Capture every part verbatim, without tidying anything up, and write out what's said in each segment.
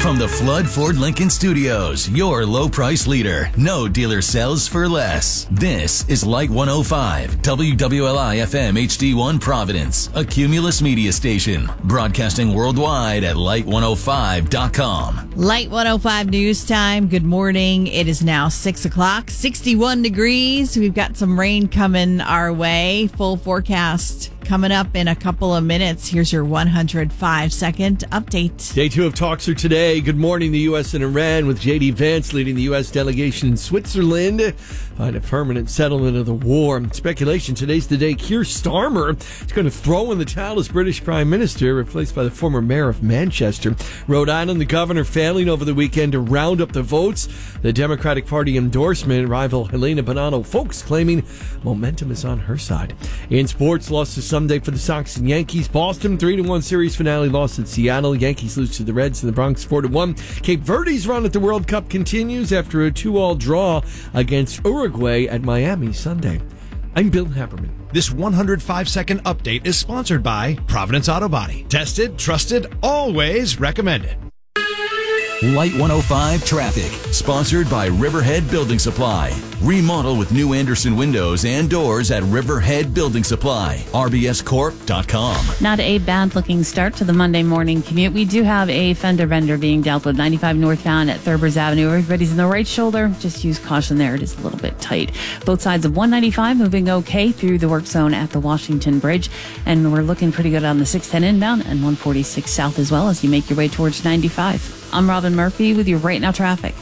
From the Flood Ford Lincoln Studios, your low price leader. No dealer sells for less. This is Light one oh five, W W L I F M H D one Providence, a Cumulus media station. Broadcasting worldwide at light one oh five dot com. Light one oh five news time. Good morning. It is now six o'clock, sixty-one degrees. We've got some rain coming our way. Full forecast coming up in a couple of minutes. Here's your one hundred five second update. Day two of talks are today. Good morning, the U S and Iran, with J D Vance leading the U S delegation in Switzerland. Find a permanent settlement of the war. Speculation, today's the day Keir Starmer is going to throw in the towel as British Prime Minister, replaced by the former mayor of Manchester. Rhode Island, the governor failing over the weekend to round up the votes. The Democratic Party endorsement, rival Helena Bonanno Folks claiming momentum is on her side. In sports, loss to Sunday for the Sox and Yankees. Boston, three to one series finale loss at Seattle. Yankees lose to the Reds in the Bronx, four to one. Cape Verde's run at the World Cup continues after a two all draw against Uruguay at Miami Sunday. I'm Bill Haberman. This one hundred five second update is sponsored by Providence Auto Body. Tested, trusted, always recommended. Light one oh five traffic, sponsored by Riverhead Building Supply. Remodel with new Anderson windows and doors at Riverhead Building Supply. R B S corp dot com. Not a bad looking start to the Monday morning commute. We do have a fender bender being dealt with ninety-five northbound at Thurbers Avenue. Everybody's in the right shoulder. Just use caution there. It is a little bit tight. Both sides of one ninety-five moving okay through the work zone at the Washington Bridge. And we're looking pretty good on the six ten inbound and one forty-six south as well as you make your way towards ninety-five. I'm Robin Murphy with your Right Now traffic.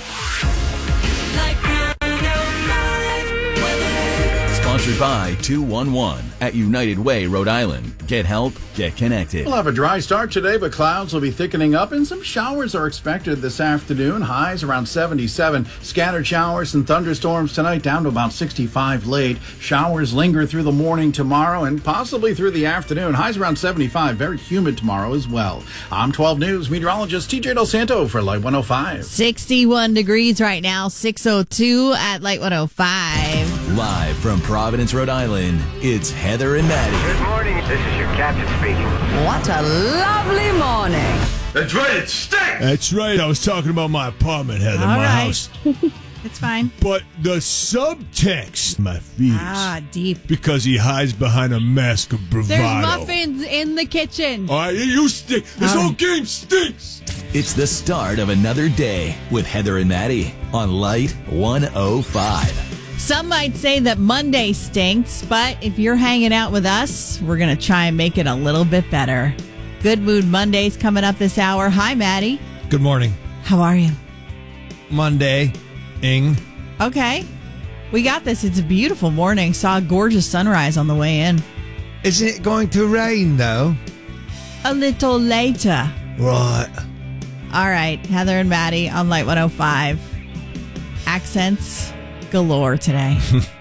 Sponsored by two one one at United Way, Rhode Island. Get help, get connected. We'll have a dry start today, but clouds will be thickening up and some showers are expected this afternoon. Highs around seventy-seven. Scattered showers and thunderstorms tonight down to about sixty-five late. Showers linger through the morning tomorrow and possibly through the afternoon. Highs around seventy-five. Very humid tomorrow as well. I'm twelve News meteorologist T J Del Santo for Light one oh five. sixty-one degrees right now, six oh two at Light one oh five. Live from Providence, Rhode Island, it's Heather and Maddie. Good morning. This is your captain speaking. What a lovely morning. That's right, it stinks. That's right. I was talking about my apartment, Heather, All my right. house. It's fine. But the subtext, my fears. Ah, deep. Because he hides behind a mask of bravado. There's muffins in the kitchen. All right, you stink. This All whole right. game stinks. It's the start of another day with Heather and Maddie on Light one oh five. Some might say that Monday stinks, but if you're hanging out with us, we're going to try and make it a little bit better. Good Mood Monday's coming up this hour. Hi, Maddie. Good morning. How are you? Monday. Ing. Okay. We got this. It's a beautiful morning. Saw a gorgeous sunrise on the way in. Isn't it going to rain, though? A little later. Right. All right. Heather and Maddie on Light one oh five. Accents galore today.